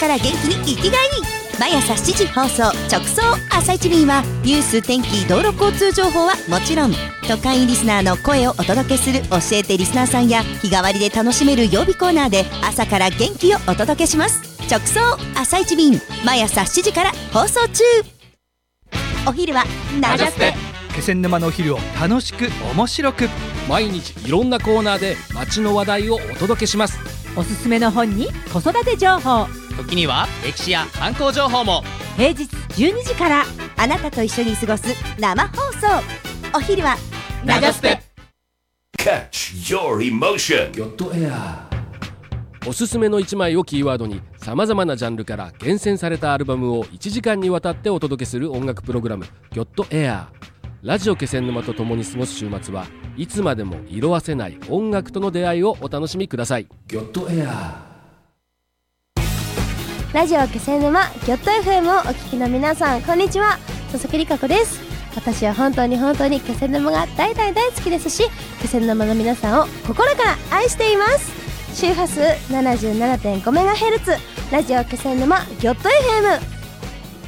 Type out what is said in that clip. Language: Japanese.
から元気に生きがい。毎朝7時放送直送朝一便はニュース、天気、道路交通情報はもちろん、都会リスナーの声をお届けする教えてリスナーさんや、日替わりで楽しめる曜日コーナーで朝から元気をお届けします。直送朝一便、毎朝7時から放送中。お昼はナジャステ。 気仙沼のお昼を楽しく面白く、 毎日いろんなコーナーで街の話題をお届けします。 おすすめの本に子育て情報、 時には歴史や観光情報も。 平日12時からあなたと一緒に過ごす生放送。お昼はナジャステ。 Catch your emotion. ギョットエアー。おすすめの1枚をキーワードにさまざまなジャンルから厳選されたアルバムを1時間にわたってお届けする音楽プログラム、ギョットエアー。ラジオ気仙沼と共に過ごす週末はいつまでも色あせない音楽との出会いをお楽しみください。ギョットエアー。ラジオ気仙沼ギョット FM をお聞きの皆さん、こんにちは。佐々木里香子です。私は本当に気仙沼が大好きですし、気仙沼の皆さんを心から愛しています。周波数 77.5MHz ラジオ気仙沼ギョット FM。